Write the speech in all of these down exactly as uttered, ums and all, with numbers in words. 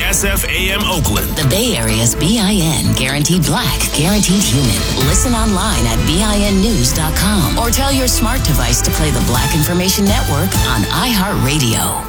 S F A M Oakland. The Bay Area's B I N, guaranteed black, guaranteed human. Listen online at B I N news dot com or tell your smart device to play the Black Information Network on iHeartRadio.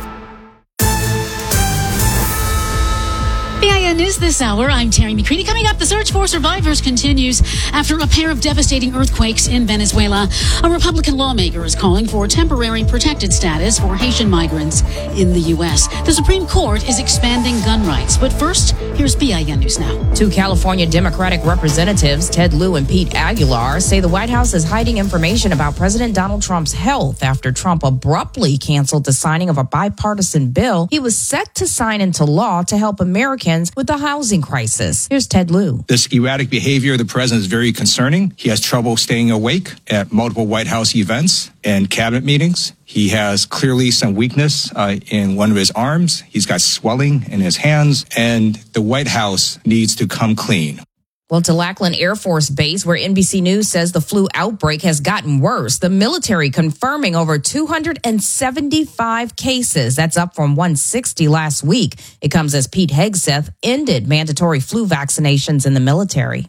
B I N News this hour. I'm Terry McCready. Coming up, the search for survivors continues after a pair of devastating earthquakes in Venezuela. A Republican lawmaker is calling for temporary protected status for Haitian migrants in the U S. The Supreme Court is expanding gun rights. But first, here's B I N News Now. Two California Democratic representatives, Ted Lieu and Pete Aguilar, say the White House is hiding information about President Donald Trump's health after Trump abruptly canceled the signing of a bipartisan bill he was set to sign into law to help Americans with the housing crisis. Here's Ted Lieu. This erratic behavior of the president is very concerning. He has trouble staying awake at multiple White House events and cabinet meetings. He has clearly some weakness uh, in one of his arms. He's got swelling in his hands, and the White House needs to come clean. Well, to Lackland Air Force Base, where N B C News says the flu outbreak has gotten worse. The military confirming over two hundred seventy-five cases. That's up from one hundred sixty last week. It comes as Pete Hegseth ended mandatory flu vaccinations in the military.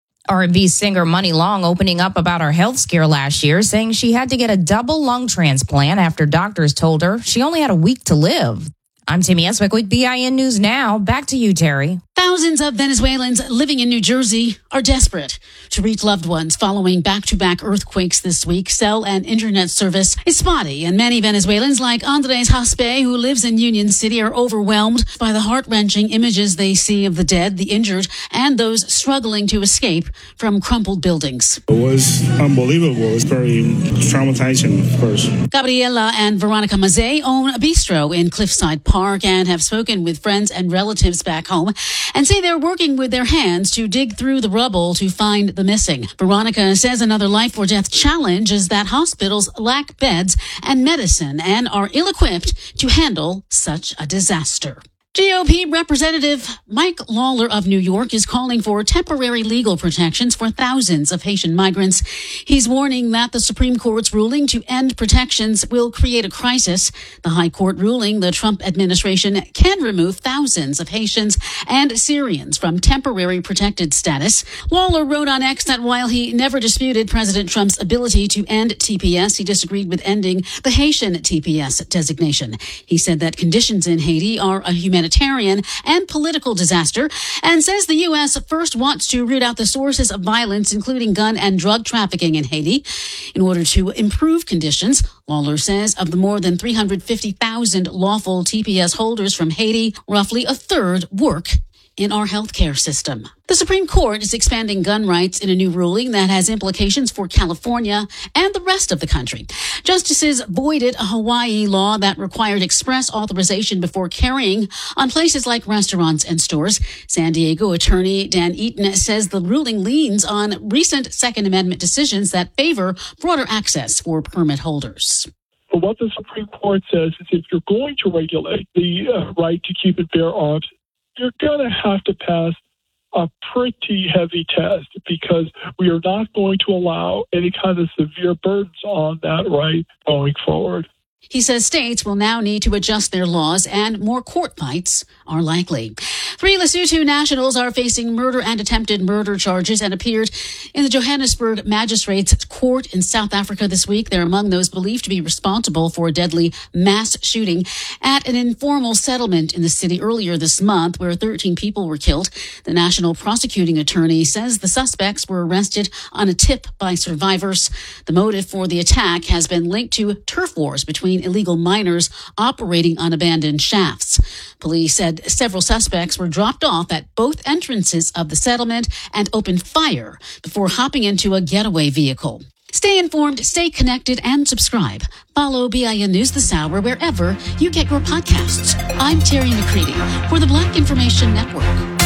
R and B singer Money Long opening up about her health scare last year, saying she had to get a double lung transplant after doctors told her she only had a week to live. I'm Tammy Eswick with B I N News Now. Back to you, Terry. Thousands of Venezuelans living in New Jersey are desperate to reach loved ones following back-to-back earthquakes this week. Cell and internet service is spotty, and many Venezuelans like Andres Haspe, who lives in Union City, are overwhelmed by the heart-wrenching images they see of the dead, the injured, and those struggling to escape from crumpled buildings. It was unbelievable. It was very traumatizing, of course. Gabriela and Veronica Mazet own a bistro in Cliffside Park and have spoken with friends and relatives back home and say they're working with their hands to dig through the rubble to find the missing. Veronica says another life or death challenge is that hospitals lack beds and medicine and are ill-equipped to handle such a disaster. G O P Representative Mike Lawler of New York is calling for temporary legal protections for thousands of Haitian migrants. He's warning that the Supreme Court's ruling to end protections will create a crisis. The High Court ruling the Trump administration can remove thousands of Haitians and Syrians from temporary protected status. Lawler wrote on X that while he never disputed President Trump's ability to end T P S, he disagreed with ending the Haitian T P S designation. He said that conditions in Haiti are a humanitarian humanitarian and political disaster, and says the U S first wants to root out the sources of violence, including gun and drug trafficking in Haiti, in order to improve conditions. Lawler says of the more than three hundred fifty thousand lawful T P S holders from Haiti, roughly a third work in our healthcare system. The Supreme Court is expanding gun rights in a new ruling that has implications for California and the rest of the country. Justices voided a Hawaii law that required express authorization before carrying on places like restaurants and stores. San Diego attorney Dan Eaton says the ruling leans on recent Second Amendment decisions that favor broader access for permit holders. But what the Supreme Court says is if you're going to regulate the uh, right to keep and bear arms, you're going to have to pass a pretty heavy test because we are not going to allow any kind of severe burdens on that right going forward. He says states will now need to adjust their laws and more court fights are likely. Three Lesotho nationals are facing murder and attempted murder charges and appeared in the Johannesburg Magistrates Court in South Africa this week. They're among those believed to be responsible for a deadly mass shooting at an informal settlement in the city earlier this month where thirteen people were killed. The national prosecuting attorney says the suspects were arrested on a tip by survivors. The motive for the attack has been linked to turf wars between illegal miners operating on abandoned shafts. Police said several suspects were dropped off at both entrances of the settlement and opened fire before hopping into a getaway vehicle. Stay informed, stay connected, and subscribe. Follow B I N News this hour wherever you get your podcasts. I'm Terry McCready for the Black Information Network.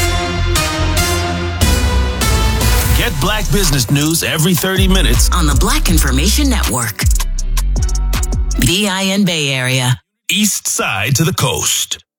Get Black business news every thirty minutes on the Black Information Network. B I N Bay Area. East side to the coast.